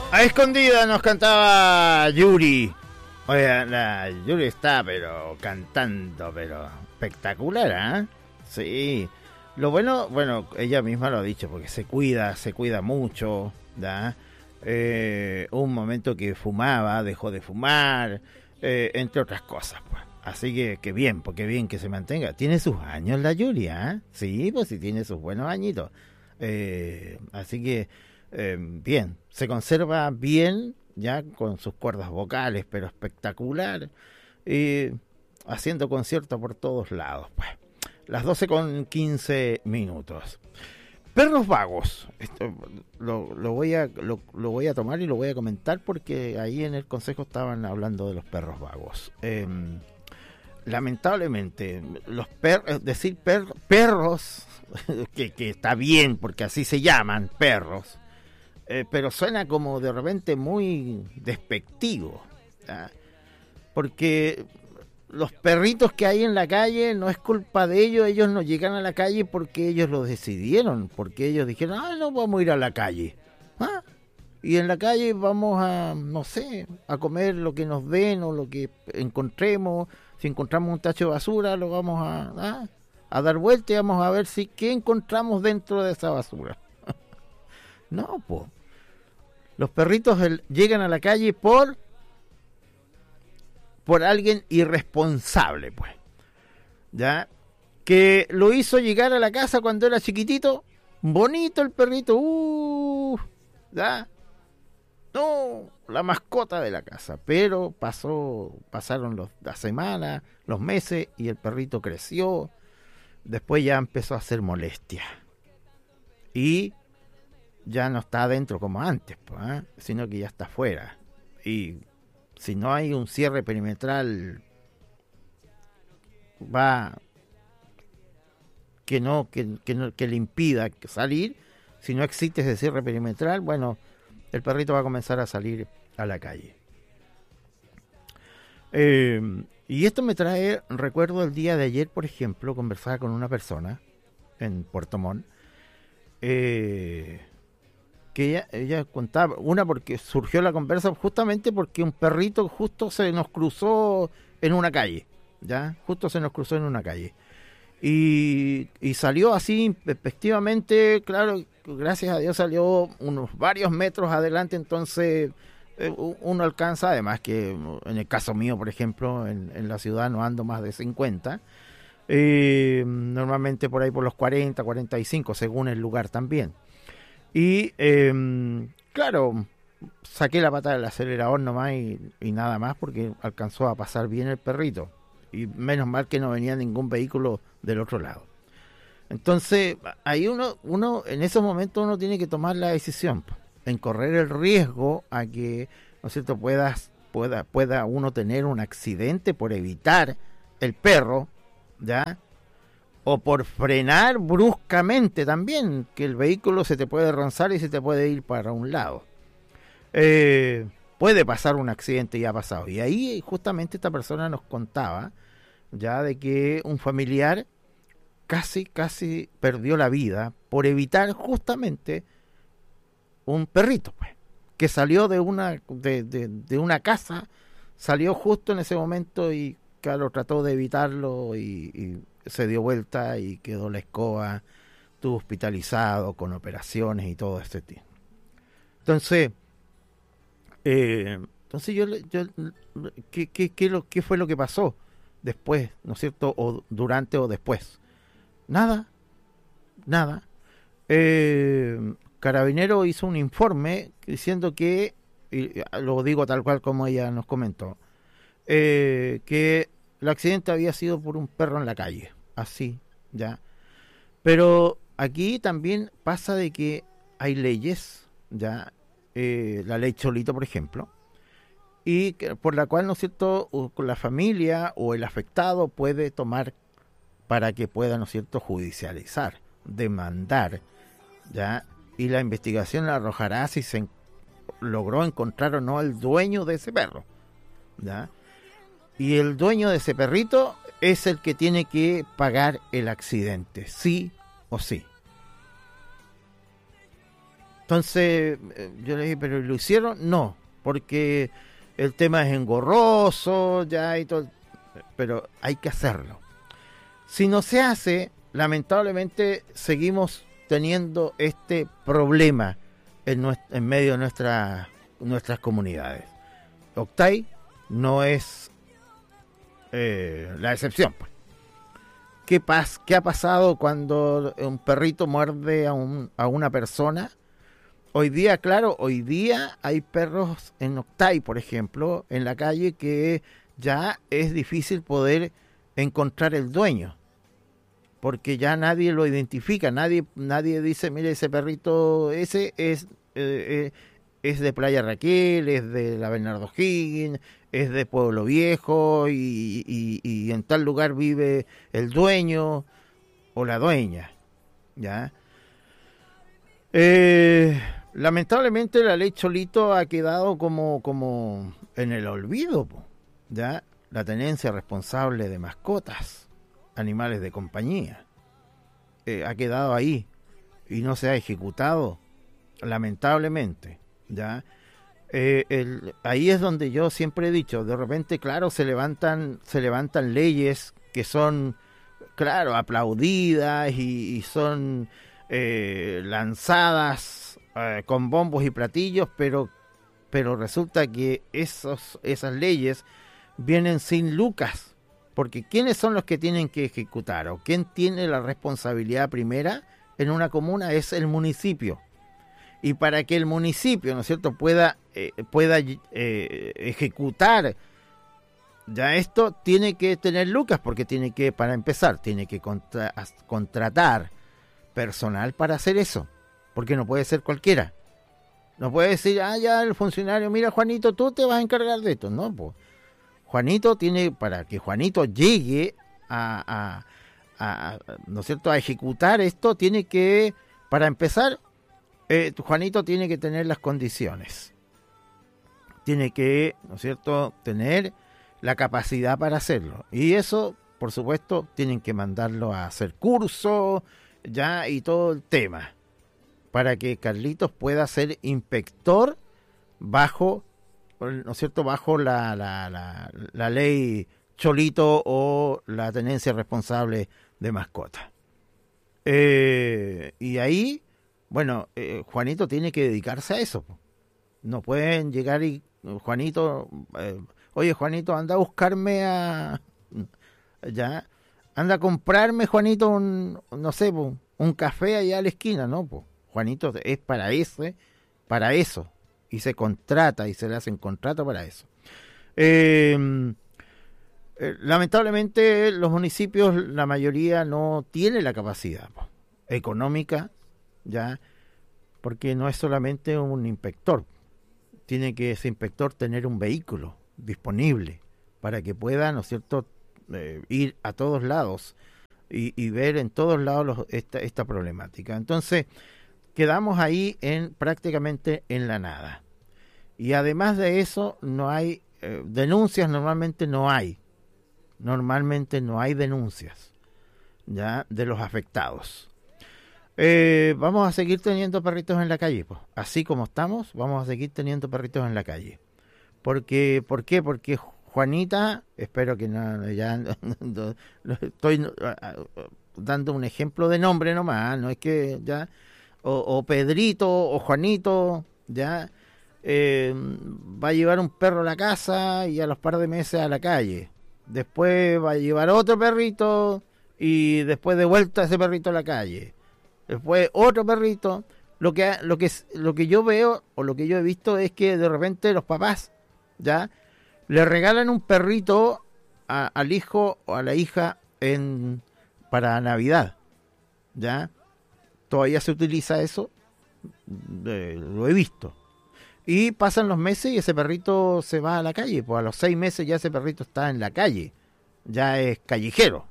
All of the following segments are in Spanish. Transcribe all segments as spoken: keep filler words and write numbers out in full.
A escondida nos cantaba Yuri. Oiga, la Yuri está, pero cantando, pero espectacular, ¿eh? Sí. Lo bueno, bueno, ella misma lo ha dicho, porque se cuida, se cuida mucho, ¿da? Eh, un momento que fumaba, dejó de fumar, eh, entre otras cosas, pues. Así que, que bien, porque bien que se mantenga. Tiene sus años la Yuri, ¿eh? Sí, pues sí, tiene sus buenos añitos. Eh, así que, eh, bien, se conserva bien, ya con sus cuerdas vocales, pero espectacular, y haciendo conciertos por todos lados, pues. Las doce con quince minutos. Perros vagos. Esto lo, lo voy a lo, lo voy a tomar y lo voy a comentar porque ahí en el consejo estaban hablando de los perros vagos. Eh, lamentablemente, los perros, decir per, perros, que, que está bien porque así se llaman, perros, eh, pero suena como de repente muy despectivo, ¿ya? Porque los perritos que hay en la calle no es culpa de ellos, ellos no llegan a la calle porque ellos lo decidieron, porque ellos dijeron, ah, no, vamos a ir a la calle. ¿Ah? Y en la calle vamos a, no sé, a comer lo que nos den o lo que encontremos. Si encontramos un tacho de basura, lo vamos a, ¿ah? a dar vuelta y vamos a ver si qué encontramos dentro de esa basura. No, pues. Los perritos el, llegan a la calle por... por alguien irresponsable, pues, ¿ya? Que lo hizo llegar a la casa cuando era chiquitito, bonito el perrito, uh, ¿ya? No, la mascota de la casa, pero pasó, pasaron los, las semanas, los meses, y el perrito creció, después ya empezó a hacer molestia, y ya no está adentro como antes, pues, ¿eh? Sino que ya está afuera, y si no hay un cierre perimetral, va que no que, que no que le impida salir. Si no existe ese cierre perimetral, bueno, el perrito va a comenzar a salir a la calle. Eh, y esto me trae recuerdo el día de ayer, por ejemplo, conversaba con una persona en Puerto Montt, eh, que ella, ella contaba, una porque surgió la conversa justamente porque un perrito justo se nos cruzó en una calle, ya, justo se nos cruzó en una calle, y, y salió así, efectivamente, claro, gracias a Dios salió unos varios metros adelante, entonces eh, uno alcanza, además que en el caso mío, por ejemplo, en, en la ciudad no ando más de cincuenta, eh, normalmente por ahí por los cuarenta, cuarenta y cinco, según el lugar también. Y eh, claro, saqué la pata del acelerador nomás y, y nada más porque alcanzó a pasar bien el perrito. Y menos mal que no venía ningún vehículo del otro lado. Entonces, ahí uno, uno en esos momentos uno tiene que tomar la decisión, en correr el riesgo a que, ¿no es cierto?, puedas, pueda, pueda uno tener un accidente por evitar el perro, ¿ya? O por frenar bruscamente también, que el vehículo se te puede ronzar y se te puede ir para un lado. Eh, puede pasar un accidente y ha pasado. Y ahí justamente esta persona nos contaba ya de que un familiar casi, casi perdió la vida por evitar justamente un perrito, pues, que salió de una, de, de, de una casa, salió justo en ese momento y claro, trató de evitarlo y... y se dio vuelta y quedó la escoba, estuvo hospitalizado con operaciones y todo este tipo. Entonces, eh, entonces yo, yo ¿qué, qué, qué, lo, ¿qué fue lo que pasó después, ¿no es cierto? O durante o después. Nada, nada. Eh, Carabinero hizo un informe diciendo que, y lo digo tal cual como ella nos comentó, eh, que el accidente había sido por un perro en la calle. Así, ya. Pero aquí también pasa de que hay leyes, ya, eh, la ley Cholito, por ejemplo, y que, por la cual, ¿no es cierto?, la familia o el afectado puede tomar para que pueda, ¿no es cierto?, judicializar, demandar, ya, y la investigación arrojará si se en- logró encontrar o no al dueño de ese perro, ya. Y el dueño de ese perrito es el que tiene que pagar el accidente, sí o sí. Entonces eh, yo le dije, ¿pero lo hicieron? No, porque el tema es engorroso, ya y todo, pero hay que hacerlo. Si no se hace, lamentablemente seguimos teniendo este problema en, nuestra, en medio de nuestra, nuestras comunidades. Octay no es eh, la excepción, pues. ¿Qué, pas, ¿Qué ha pasado cuando un perrito muerde a, un, a una persona? Hoy día, claro, hoy día hay perros en Octay, por ejemplo, en la calle, que ya es difícil poder encontrar el dueño, porque ya nadie lo identifica, nadie nadie dice, mire, ese perrito, ese es eh, eh, es de Playa Raquel, es de la Bernardo Higgins, es de Pueblo Viejo, y, y, y en tal lugar vive el dueño o la dueña, ¿ya? Eh... Lamentablemente la ley Cholito ha quedado como, como en el olvido, ¿ya? La tenencia responsable de mascotas, animales de compañía, eh, ha quedado ahí y no se ha ejecutado, lamentablemente, ¿ya? Eh, el, ahí es donde yo siempre he dicho, de repente, claro, se levantan, se levantan leyes que son, claro, aplaudidas y, y son eh, lanzadas Eh, con bombos y platillos, pero pero resulta que esos esas leyes vienen sin lucas, porque ¿quiénes son los que tienen que ejecutar o quién tiene la responsabilidad primera en una comuna? Es el municipio. Y para que el municipio, ¿no es cierto?, pueda eh, pueda eh, ejecutar ya esto, tiene que tener lucas, porque tiene que, para empezar, tiene que contra, contratar personal para hacer eso. Porque no puede ser cualquiera. No puede decir, ah, ya el funcionario, mira, Juanito, tú te vas a encargar de esto. No, pues. Juanito tiene, para que Juanito llegue a, a, a, ¿no es cierto?, a ejecutar esto, tiene que, para empezar, eh, Juanito tiene que tener las condiciones. Tiene que, ¿no es cierto?, tener la capacidad para hacerlo. Y eso, por supuesto, tienen que mandarlo a hacer curso, ya, y todo el tema, para que Carlitos pueda ser inspector bajo, ¿no es cierto?, bajo la, la, la, la ley Cholito o la tenencia responsable de mascota. Eh, y ahí, bueno, eh, Juanito tiene que dedicarse a eso. No pueden llegar y, Juanito, eh, oye, Juanito, anda a buscarme a, ya, anda a comprarme, Juanito, un, no sé, un café allá a la esquina, ¿no? Pues Juanito es para ese, para eso, y se contrata y se le hacen contrato para eso. Eh, eh, lamentablemente los municipios, la mayoría no tiene la capacidad po, económica, ya, porque no es solamente un inspector, tiene que ese inspector tener un vehículo disponible para que pueda, ¿no es cierto?, eh, ir a todos lados y, y ver en todos lados los, esta, esta problemática. Entonces quedamos ahí en prácticamente en la nada. Y además de eso, no hay eh, denuncias, normalmente no hay. Normalmente no hay denuncias ya de los afectados. Eh, vamos a seguir teniendo perritos en la calle, pues. Así como estamos, vamos a seguir teniendo perritos en la calle. Porque, ¿por qué? Porque Juanita, espero que no, ya estoy dando un ejemplo de nombre nomás, no es que ya, o, o Pedrito o Juanito, ya, eh, va a llevar un perro a la casa y a los par de meses a la calle. Después va a llevar otro perrito y después de vuelta ese perrito a la calle. Después otro perrito. Lo que lo que lo que yo veo o lo que yo he visto es que de repente los papás ya le regalan un perrito a, al hijo o a la hija en para Navidad. Ya todavía se utiliza eso. Eh, lo he visto. Y pasan los meses y ese perrito se va a la calle. Pues a los seis meses ya ese perrito está en la calle. Ya es callejero.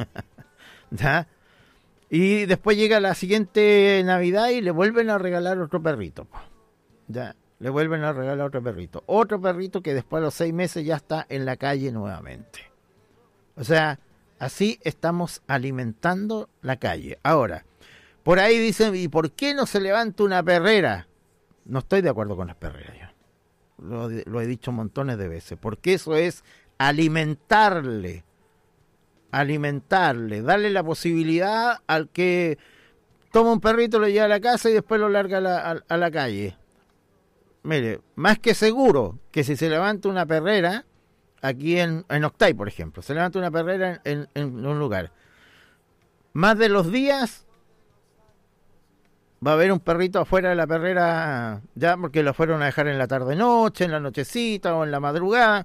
¿Ya? Y después llega la siguiente Navidad y le vuelven a regalar otro perrito. Ya, le vuelven a regalar otro perrito. Otro perrito que después a los seis meses ya está en la calle nuevamente. O sea, así estamos alimentando la calle. Ahora, Por ahí dicen, ¿y por qué no se levanta una perrera? No estoy de acuerdo con las perreras yo. Lo, lo he dicho montones de veces. Porque eso es alimentarle. Alimentarle. Darle la posibilidad al que toma un perrito, lo lleva a la casa y después lo larga a la, a, a la calle. Mire, más que seguro que si se levanta una perrera, aquí en, en Octay, por ejemplo, se levanta una perrera en, en, en un lugar, más de los días va a haber un perrito afuera de la perrera, ya porque lo fueron a dejar en la tarde-noche, en la nochecita o en la madrugada.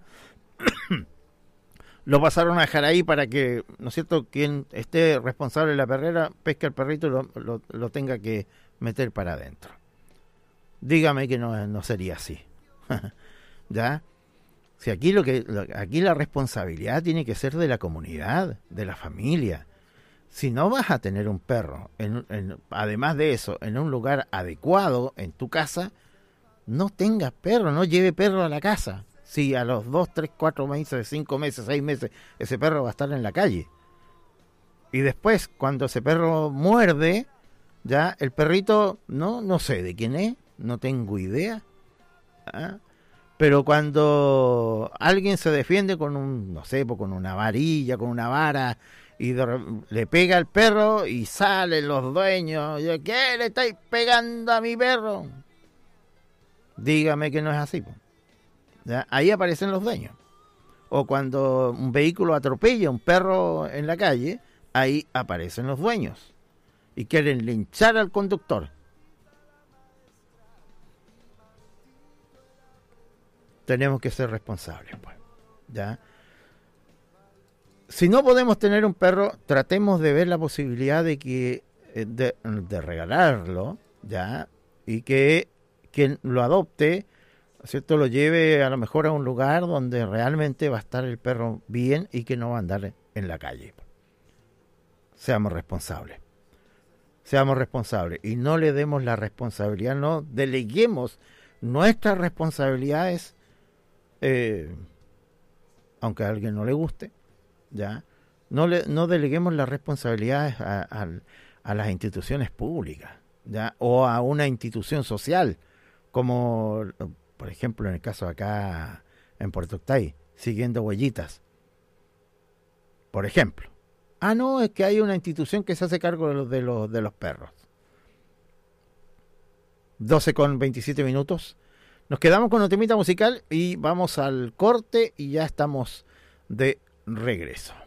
Lo pasaron a dejar ahí para que, ¿no es cierto?, quien esté responsable de la perrera pesque al perrito y lo, lo, lo tenga que meter para adentro. Dígame que no, no sería así. ¿Ya? Si aquí lo que lo, aquí la responsabilidad tiene que ser de la comunidad, de la familia. Si no vas a tener un perro, en, en, además de eso, en un lugar adecuado en tu casa, no tengas perro, no lleve perro a la casa. Si a los dos, tres, cuatro meses, cinco meses, seis meses, ese perro va a estar en la calle. Y después, cuando ese perro muerde, ya el perrito, no, no sé de quién es, no tengo idea. ¿Ah? Pero cuando alguien se defiende con un, no sé, con una varilla, con una vara, y de, le pega al perro y salen los dueños, ¿qué le estáis pegando a mi perro? Dígame que no es así. ¿Ya? Ahí aparecen los dueños. O cuando un vehículo atropella a un perro en la calle, ahí aparecen los dueños y quieren linchar al conductor. Tenemos que ser responsables, pues. ¿Ya? Si no podemos tener un perro, tratemos de ver la posibilidad de que de, de regalarlo, ¿ya? Y que quien lo adopte, ¿cierto?, lo lleve a lo mejor a un lugar donde realmente va a estar el perro bien y que no va a andar en la calle. Seamos responsables. Seamos responsables y no le demos la responsabilidad, no deleguemos nuestras responsabilidades, eh, aunque a alguien no le guste, ya no le no deleguemos las responsabilidades a, a, a las instituciones públicas, ya, o a una institución social, como por ejemplo en el caso de acá en Puerto Octay, siguiendo huellitas, por ejemplo. Ah, no, es que hay una institución que se hace cargo de los de los, de los perros. doce con veintisiete minutos. Nos quedamos con un temita musical y vamos al corte y ya estamos de regreso.